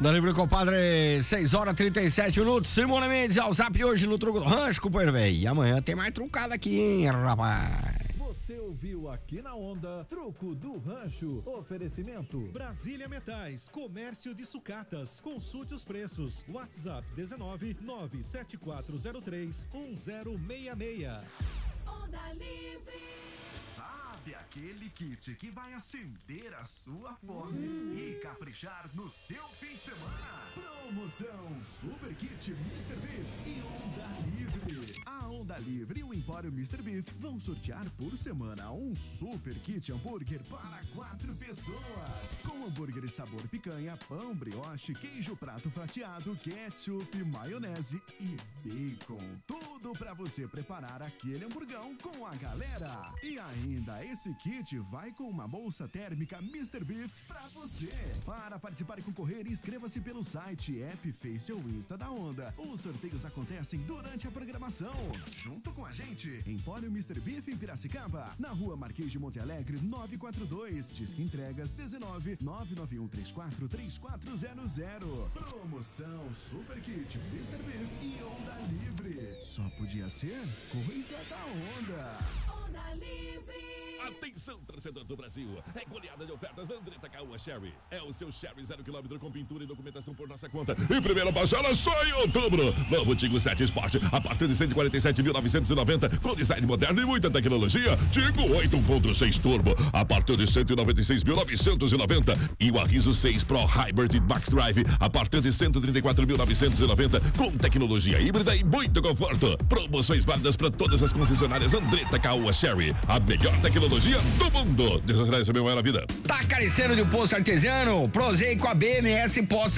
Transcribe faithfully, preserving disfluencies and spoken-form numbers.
Da Livre Compadre, seis horas e trinta e sete minutos. Simone Mendes ao zap hoje no Truco do Rancho, companheiro, velho. E amanhã tem mais trucada aqui, hein, rapaz. Você ouviu aqui na Onda, Truco do Rancho. Oferecimento Brasília Metais, comércio de sucatas. Consulte os preços. WhatsApp dezenove, nove sete quatro zero três, um zero seis seis. Onda Livre. Sabe aquele kit que vai acender a sua fome hum. e caprichar no seu fim de semana? Promoção Super Kit mister Beef e Onda Livre. A Onda Livre e o Empório mister Beef vão sortear por semana um Super Kit hambúrguer para quatro pessoas. Com hambúrguer sabor picanha, pão, brioche, queijo prato fatiado, ketchup, maionese e bacon. Tudo para você preparar aquele hamburgão com a galera. E ainda esse kit vai com uma bolsa térmica mister Beef pra você. Para participar e concorrer, inscreva-se pelo site, app, Face ou Insta da Onda. Os sorteios acontecem durante a programação. Junto com a gente, Empório mister Beef em Piracicaba, na rua Marquês de Monte Alegre, novecentos e quarenta e dois. Disque entregas dezenove, nove nove um três quatro, três quatro zero zero. Promoção Super Kit mister Beef e Onda Livre. Só podia ser coisa da Onda. Onda Livre. Atenção, torcedor do Brasil. É goleada de ofertas da Andretta Caoa Sherry. É o seu Sherry zero quilômetro com pintura e documentação por nossa conta. E primeira parcela só em outubro. Novo Tigo sete Sport a partir de cento e quarenta e sete mil novecentos e noventa com design moderno e muita tecnologia. Tigo oito um ponto seis Turbo a partir de cento e noventa e seis mil novecentos e noventa. E o Arriso seis Pro Hybrid Max Drive a partir de cento e trinta e quatro mil novecentos e noventa com tecnologia híbrida e muito conforto. Promoções válidas para todas as concessionárias Andretta Caoa Sherry. A melhor tecnologia do mundo. Desacelera, meu, é a vida. Tá carecendo de um poço artesiano? Prosei com a B M S Poço